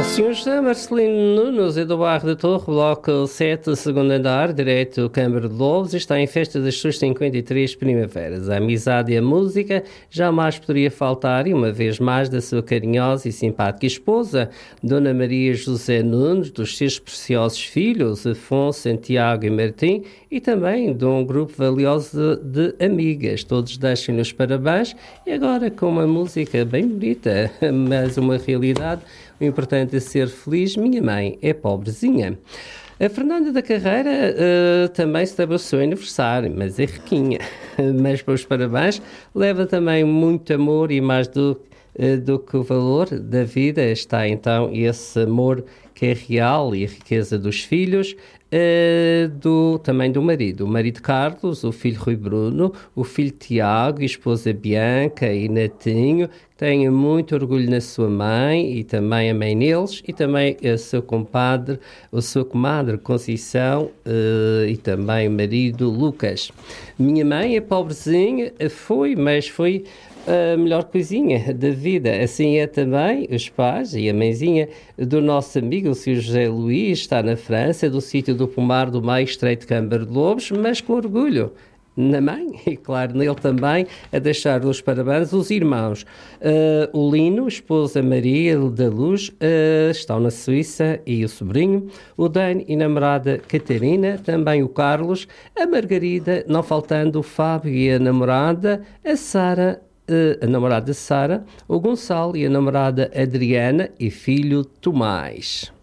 Senhor José Marcelino Nunes é do bairro da Torre, bloco 7, segundo andar, direito Câmara de Lobos, e está em festa das suas 53 primaveras. A amizade e a música jamais poderia faltar, e uma vez mais da sua carinhosa e simpática esposa, Dona Maria José Nunes, dos seus preciosos filhos, Afonso, Santiago e Martim, e também de um grupo valioso de amigas. Todos deixam-lhe os parabéns, e agora com uma música bem bonita, mas uma realidade. O importante é ser feliz. Minha mãe é pobrezinha. A Fernanda da Carreira também celebra o seu aniversário, mas é riquinha. Mas para os parabéns, leva também muito amor e mais do que o valor da vida está então esse amor que é real e a riqueza dos filhos, também do marido. O marido Carlos, o filho Rui Bruno, o filho Tiago, a esposa Bianca e Netinho, tenho muito orgulho na sua mãe e também a mãe neles, e também a sua comadre Conceição e também o marido Lucas. Minha mãe é pobrezinha, mas foi a melhor coisinha da vida. Assim é também os pais e a mãezinha do nosso amigo, o Sr. José Luís, está na França, do sítio do Pomar do Meio, Estreito de Câmara de Lobos, mas com orgulho na mãe, e claro, nele também, a deixar os parabéns os irmãos. O Lino, esposa Maria da Luz, estão na Suíça, e o sobrinho, o Dan e namorada Catarina, também o Carlos, a Margarida, não faltando o Fábio e a namorada, a namorada Sara, o Gonçalo e a namorada Adriana e filho Tomás.